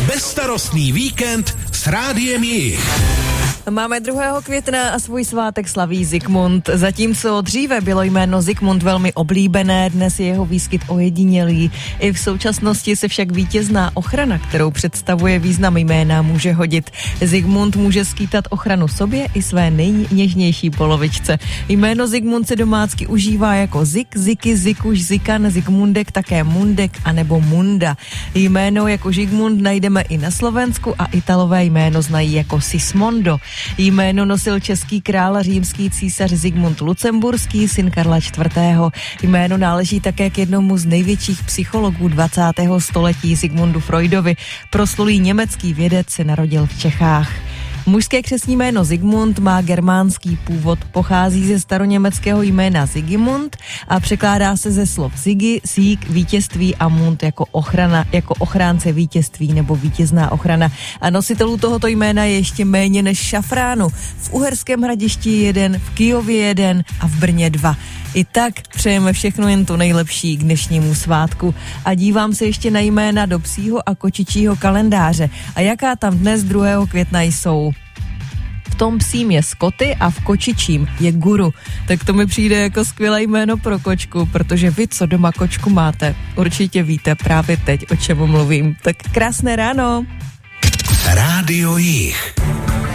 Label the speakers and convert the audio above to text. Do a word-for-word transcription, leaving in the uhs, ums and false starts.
Speaker 1: Bezstarostný víkend s Rádiem Jich.
Speaker 2: Máme druhého května a svůj svátek slaví Zikmund. Zatímco dříve bylo jméno Zikmund velmi oblíbené, dnes je jeho výskyt ojedinělý. I v současnosti se však vítězná ochrana, kterou představuje význam jména, může hodit. Zikmund může skýtat ochranu sobě i své nejněžnější polovičce. Jméno Zikmund se domácky užívá jako Zik, Ziky, Zikuš, Zikan, Zikmundek, také Mundek anebo Munda. Jméno jako Zikmund najdeme i na Slovensku a Italové jméno znají jako Sismondo. Jméno nosil český král a římský císař Zikmund Lucemburský, syn Karla čtvrtého. Jméno náleží také k jednomu z největších psychologů dvacátého století, Sigmundu Freudovi. Proslulý německý vědec se narodil v Čechách. Mužské křestní jméno Zikmund má germánský původ, pochází ze staroněmeckého jména Zigimund a překládá se ze slov Zigi, sík, vítězství a mund jako ochrana, jako ochránce vítězství nebo vítězná ochrana. A nositelů tohoto jména je ještě méně než šafránu. V Uherském Hradišti jeden, v Kyjově jeden a v Brně dva. I tak přejeme všechno jen to nejlepší k dnešnímu svátku. A dívám se ještě na jména do psího a kočičího kalendáře. A jaká tam dnes druhého května jsou? V tom psím je Scotty a v kočičím je Guru. Tak to mi přijde jako skvělé jméno pro kočku, protože vy, co doma kočku máte, určitě víte právě teď, o čem mluvím. Tak krásné ráno.
Speaker 1: Rádio Jich.